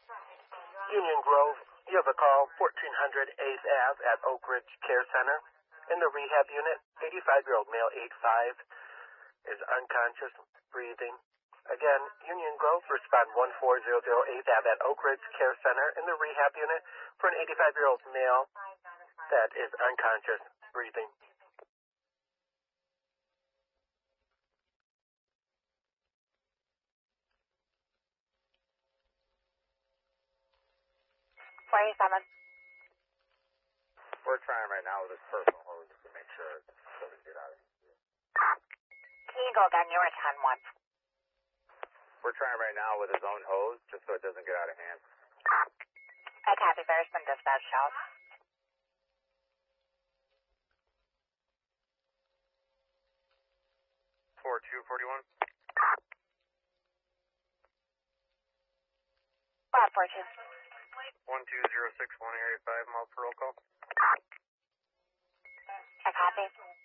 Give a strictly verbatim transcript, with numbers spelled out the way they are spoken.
Union Grove, you have a call, fourteen hundred eighth Ave at Oak Ridge Care Center. In the rehab unit, eighty-five-year-old male, eight five, is unconscious, breathing. Again, Union Grove, respond one four zero zero eighth Ave at Oak Ridge Care Center in the rehab unit for an eighty-five-year-old male that is unconscious, breathing. forty-seven. We're trying right now with his personal hose to make sure it doesn't get out of here. Can you go again? You were ten one. We're trying right now with his own hose just so it doesn't get out of hand. I copy. There's been dispatched out. four two forty-one. Five four two. one two zero six one area five, miles per roll call. I copy.